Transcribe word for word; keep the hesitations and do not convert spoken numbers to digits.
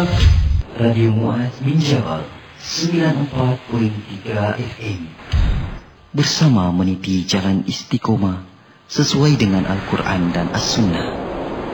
Radio Muaz bin Jabal sembilan puluh empat perpuluhan tiga F M. Bersama meniti jalan istiqomah sesuai dengan Al-Quran dan As-Sunnah.